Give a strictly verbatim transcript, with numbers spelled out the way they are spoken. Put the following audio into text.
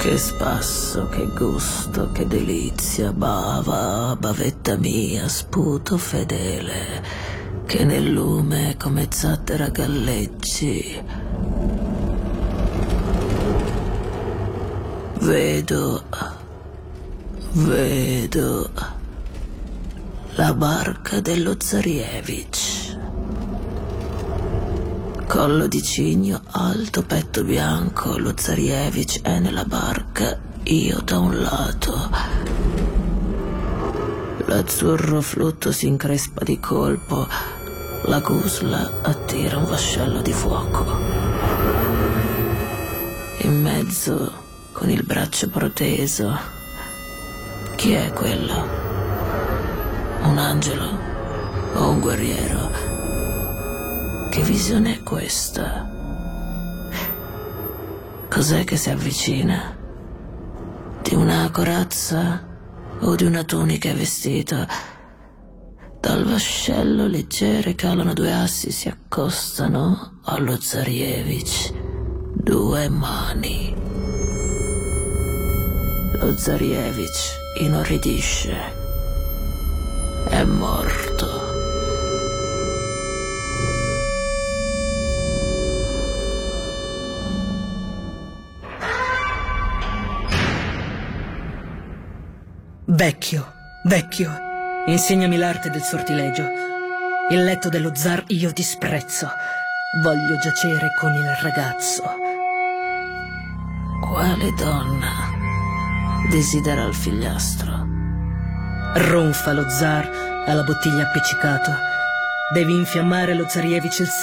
Che spasso, che gusto, che delizia, bava, bavetta mia, sputo fedele, che nel lume come zattera galleggi. Vedo, vedo la barca dello Zarievich. Collo di cigno, alto petto bianco, lo Zarievich è nella barca, io da un lato. L'azzurro flutto si increspa di colpo, la gusla attira un vascello di fuoco. In mezzo, con il braccio proteso, chi è quello? Un angelo o un guerriero? Che visione è questa? Cos'è che si avvicina? Di una corazza o di una tunica è vestito? Dal vascello leggere calano due assi, si accostano allo Zarievich. Due mani. Lo Zarievich inorridisce. È morto. Vecchio, vecchio, insegnami l'arte del sortilegio. Il letto dello zar io disprezzo. Voglio giacere con il ragazzo. Quale donna desidera il figliastro? Ronfa lo zar alla bottiglia appiccicato. Devi infiammare lo Zarievich il